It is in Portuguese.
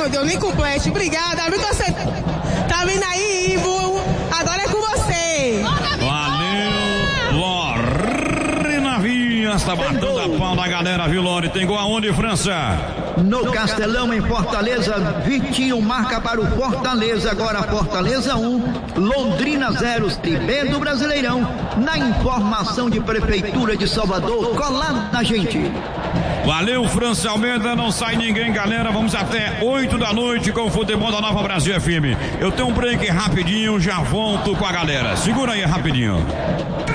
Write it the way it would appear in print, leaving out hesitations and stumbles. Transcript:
meu Deus, nem complete. Obrigada, viu, torcedor? Tá vindo aí, Ivo. Agora é com você. Valeu, Lorena Vias, tá batendo a pau na galera, viu, Lore? Tem gol aonde, França? No Castelão, em Fortaleza, Vitinho marca para o Fortaleza, agora Fortaleza 1, Londrina 0, Tribê do Brasileirão, na informação de Prefeitura de Salvador, colado na gente. Valeu, França Almeida, não sai ninguém, galera, vamos até 8 da noite com o futebol da Nova Brasil FM. Eu tenho um break rapidinho, já volto com a galera, segura aí rapidinho.